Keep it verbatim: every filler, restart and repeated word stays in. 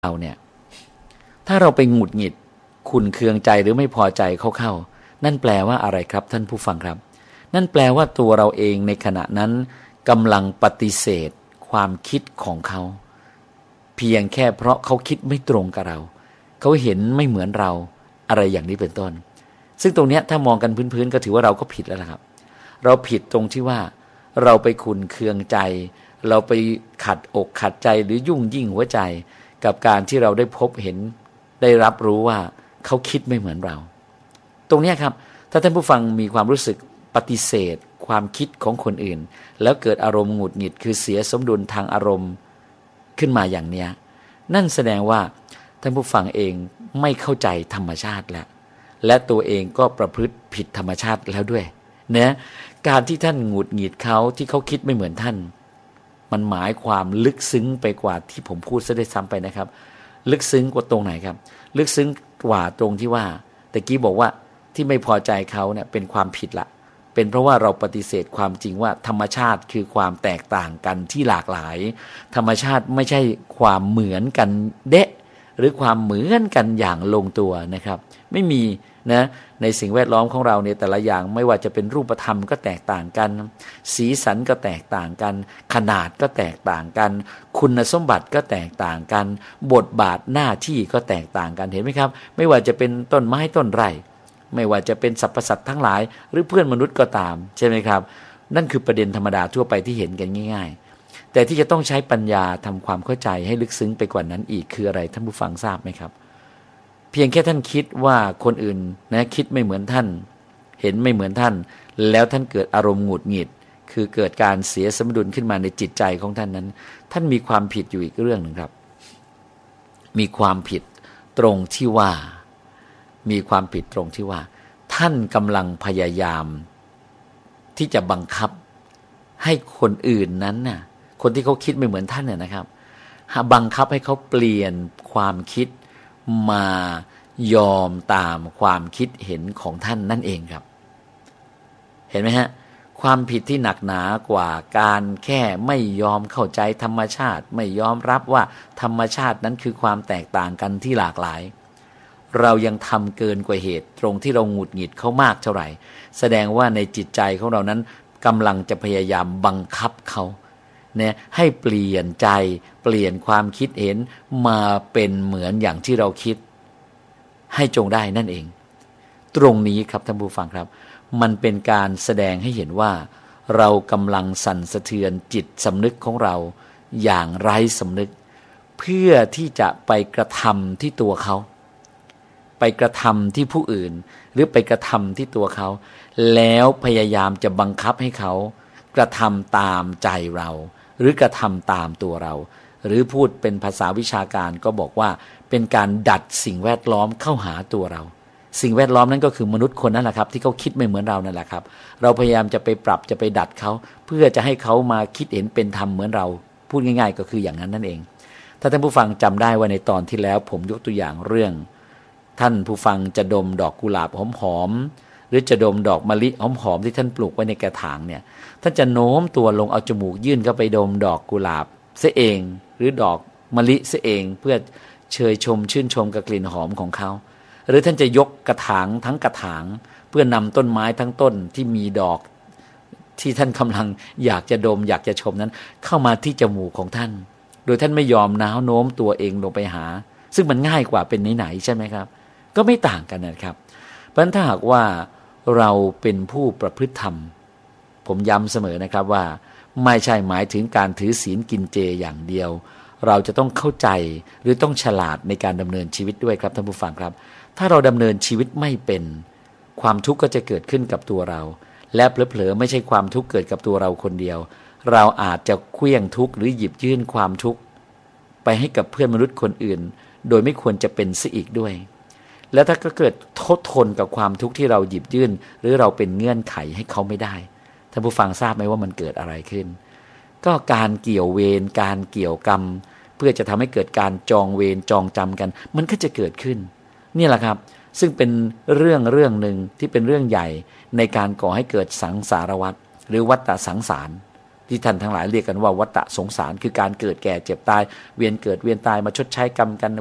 เราเนี่ยถ้าเราไปหงุดหงิดขุ่นเคืองใจหรือไม่พอใจเข้าๆนั่นแปลว่าอะไรครับท่านผู้ฟังครับนั่นแปลว่าตัวเราเองในขณะนั้นกำลังปฏิเสธความคิดของเขาเพียงแค่เพราะเขาคิดไม่ตรงกับเราเขาเห็นไม่เหมือนเราอะไรอย่างนี้เป็นต้นซึ่งตรงนี้ถ้ามองกันพื้นๆก็ถือว่าเราก็ผิดแล้วล่ะครับเราผิดตรงที่ว่าเราไปขุ่นเคืองใจเราไปขัดอกขัดใจหรือยุ่งยิ่งหัวใจกับการที่เราได้พบเห็นได้รับรู้ว่าเขาคิดไม่เหมือนเราตรงนี้ครับถ้าท่านผู้ฟังมีความรู้สึกปฏิเสธความคิดของคนอื่นแล้วเกิดอารมณ์หงุดหงิดคือเสียสมดุลทางอารมณ์ขึ้นมาอย่างเนี้ยนั่นแสดงว่าท่านผู้ฟังเองไม่เข้าใจธรรมชาติแล้วและตัวเองก็ประพฤติผิดธรรมชาติแล้วด้วยนะการที่ท่านหงุดหงิดเขาที่เขาคิดไม่เหมือนท่านมันหมายความลึกซึ้งไปกว่าที่ผมพูดซะได้ซ้ำไปนะครับลึกซึ้งกว่าตรงไหนครับลึกซึ้งกว่าตรงที่ว่าตะกี้บอกว่าที่ไม่พอใจเขาเนี่ยเป็นความผิดละเป็นเพราะว่าเราปฏิเสธความจริงว่าธรรมชาติคือความแตกต่างกันที่หลากหลายธรรมชาติไม่ใช่ความเหมือนกันเดะหรือความเหมือนกันอย่างลงตัวนะครับไม่มีนะในสิ่งแวดล้อมของเราเนี่ยแต่ละอย่างไม่ว่าจะเป็นรูปธรรมก็แตกต่างกันสีสันก็แตกต่างกันขนาดก็แตกต่างกันคุณสมบัติก็แตกต่างกันบทบาทหน้าที่ก็แตกต่างกันเห็นไหมครับไม่ว่าจะเป็นต้นไม้ต้นไร่ไม่ว่าจะเป็นสรรพสัตว์ทั้งหลายหรือเพื่อนมนุษย์ก็ตามใช่ไหมครับนั่นคือประเด็นธรรมดาทั่วไปที่เห็นกันง่ายๆแต่ที่จะต้องใช้ปัญญาทำความเข้าใจให้ลึกซึ้งไปกว่านั้นอีกคืออะไรท่านผู้ฟังทราบไหมครับเพียงแค่ท่านคิดว่าคนอื่นนะคิดไม่เหมือนท่านเห็นไม่เหมือนท่านแล้วท่านเกิดอารมณ์หงุดหงิดคือเกิดการเสียสมดุลขึ้นมาในจิตใจของท่านนั้นท่านมีความผิดอยู่อีกเรื่องหนึ่งครับมีความผิดตรงที่ว่ามีความผิดตรงที่ว่าท่านกำลังพยายามที่จะบังคับให้คนอื่นนั้นน่ะคนที่เขาคิดไม่เหมือนท่านเนี่ยนะครับบังคับให้เขาเปลี่ยนความคิดมายอมตามความคิดเห็นของท่านนั่นเองครับเห็นไหมฮะความผิดที่หนักหนากว่าการแค่ไม่ยอมเข้าใจธรรมชาติไม่ยอมรับว่าธรรมชาตินั้นคือความแตกต่างกันที่หลากหลายเรายังทำเกินกว่าเหตุตรงที่เราหงุดหงิดเขามากเท่าไหร่แสดงว่าในจิตใจของเรานั้นกำลังจะพยายามบังคับเขาเนี่ยให้เปลี่ยนใจเปลี่ยนความคิดเห็นมาเป็นเหมือนอย่างที่เราคิดให้จงได้นั่นเองตรงนี้ครับท่านผู้ฟังครับมันเป็นการแสดงให้เห็นว่าเรากำลังสั่นสะเทือนจิตสำนึกของเราอย่างไร้สำนึกเพื่อที่จะไปกระทำที่ตัวเขาไปกระทำที่ผู้อื่นหรือไปกระทำที่ตัวเขาแล้วพยายามจะบังคับให้เขากระทำตามใจเราหรือกระทำตามตัวเราหรือพูดเป็นภาษาวิชาการก็บอกว่าเป็นการดัดสิ่งแวดล้อมเข้าหาตัวเราสิ่งแวดล้อมนั้นก็คือมนุษย์คนนั้นแหละครับที่เขาคิดไม่เหมือนเรานั่นแหละครับเราพยายามจะไปปรับจะไปดัดเขาเพื่อจะให้เขามาคิดเห็นเป็นธรรมเหมือนเราพูดง่ายๆก็คืออย่างนั้นนั่นเองถ้าท่านผู้ฟังจำได้ว่าในตอนที่แล้วผมยกตัวอย่างเรื่องท่านผู้ฟังจะดมดอกกุหลาบหอมๆหรือจะดมดอกมะลิหอมๆที่ท่านปลูกไว้ในกระถางเนี่ยท่านจะโน้มตัวลงเอาจมูกยื่นเข้าไปดมดอกกุหลาบเสียเองหรือดอกมะลิเสียเองเพื่อเชยชมชื่นชมกับกลิ่นหอมของเขาหรือท่านจะยกกระถางทั้งกระถางเพื่อนำต้นไม้ทั้งต้นที่มีดอกที่ท่านกำลังอยากจะดมอยากจะชมนั้นเข้ามาที่จมูกของท่านโดยท่านไม่ยอมน้าวโน้มตัวเองลงไปหาซึ่งมันง่ายกว่าเป็นไหนๆใช่ไหมครับก็ไม่ต่างกันนะครับเพราะฉะนั้นถ้าหากว่าเราเป็นผู้ประพฤติธรรมผมย้ำเสมอนะครับว่าไม่ใช่หมายถึงการถือศีลกินเจอย่างเดียวเราจะต้องเข้าใจหรือต้องฉลาดในการดำเนินชีวิตด้วยครับท่านผู้ฟังครับถ้าเราดำเนินชีวิตไม่เป็นความทุกข์ก็จะเกิดขึ้นกับตัวเราและเผลอๆไม่ใช่ความทุกข์เกิดกับตัวเราคนเดียวเราอาจจะเคลื่องทุกข์หรือหยิบยื่นความทุกข์ไปให้กับเพื่อนมนุษย์คนอื่นโดยไม่ควรจะเป็นซะอีกด้วยแล้วถ้าก็เกิดทดทนกับความทุกข์ที่เราหยิบยื่นหรือเราเป็นเงื่อนไขให้เขาไม่ได้ท่านผู้ฟังทราบไหมว่ามันเกิดอะไรขึ้นก็การเกี่ยวเวรการเกี่ยวกรรมเพื่อจะทำให้เกิดการจองเวรจองจำกันมันก็จะเกิดขึ้นนี่แหละครับซึ่งเป็นเรื่องเรื่องหนึ่งที่เป็นเรื่องใหญ่ในการก่อให้เกิดสังสารวัฏหรือวัฏฏะสังสารที่ท่านทั้งหลายเรียกกันว่าวัฏฏะสงสารคือการเกิดแก่เจ็บตายเวียนเกิดเวียนตายมาชดใช้กรรมกัน